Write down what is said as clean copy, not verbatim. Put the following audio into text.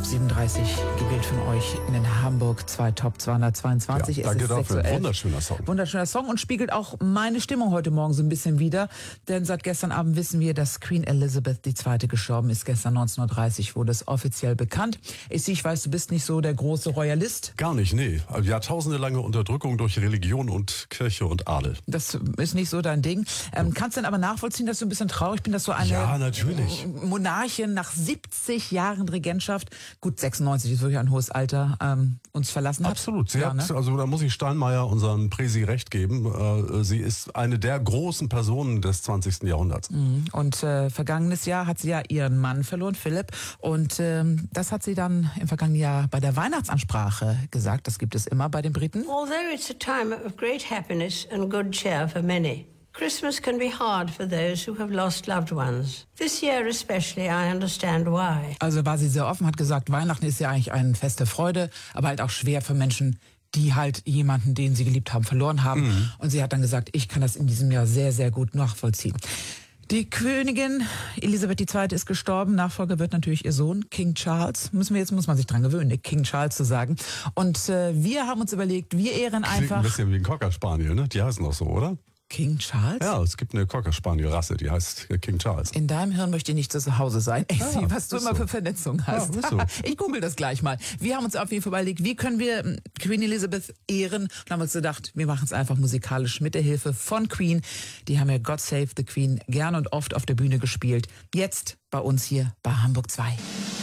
Top 37 gewählt von euch in den Hamburg 2 Top 222. Ja, danke dafür. Wunderschöner Song. Wunderschöner Song und spiegelt auch meine Stimmung heute Morgen so ein bisschen wider. Denn seit gestern Abend wissen wir, dass Queen Elizabeth II. Gestorben ist. Gestern 19:30 wurde es offiziell bekannt. Ich weiß, du bist nicht so der große Royalist. Gar nicht, nee. Jahrtausendelange Unterdrückung durch Religion und Kirche und Adel. Das ist nicht so dein Ding. Kannst du denn aber nachvollziehen, dass du ein bisschen traurig bist, dass so eine natürlich. Monarchin nach 70 Jahren Regentschaft, gut 96 ist wirklich ein hohes Alter, uns verlassen hat? Absolut. Sie hat, ne? also da muss ich Steinmeier, unseren Präsi, recht geben. Sie ist eine der großen Personen des 20. Jahrhunderts. Und vergangenes Jahr hat sie ja ihren Mann verloren, Philipp. Und das hat sie dann im vergangenen Jahr bei der Weihnachtsansprache gesagt. Das gibt es immer bei den Briten. Although it's a time of great happiness and good cheer for many, Christmas can be hard for those who have lost loved ones. This year especially, I understand why. Also war sie sehr offen, hat gesagt, Weihnachten ist ja eigentlich ein Fest der Freude, aber halt auch schwer für Menschen, die halt jemanden, den sie geliebt haben, verloren haben. Und sie hat dann gesagt, ich kann das in diesem Jahr sehr, sehr gut nachvollziehen. Die Königin Elisabeth II. Ist gestorben. Nachfolger wird natürlich ihr Sohn, King Charles. Muss man sich dran gewöhnen, King Charles zu sagen. Und wir haben uns überlegt, wir ehren Klingt einfach... ein bisschen wie ein Cocker Spaniel, ne? Die heißen auch so, oder? King Charles? Ja, es gibt eine Cocker Spaniel Rasse, die heißt King Charles. In deinem Hirn möchte ich nicht zu Hause sein. Ich sehe, was du ist immer so. für Vernetzung hast. Ja, ist so. Ich google das gleich mal. Wir haben uns auf jeden Fall überlegt, wie können wir Queen Elizabeth ehren? Und haben uns gedacht, wir machen es einfach musikalisch mit der Hilfe von Queen. Die haben ja God Save the Queen gern und oft auf der Bühne gespielt. Jetzt bei uns hier bei Hamburg 2.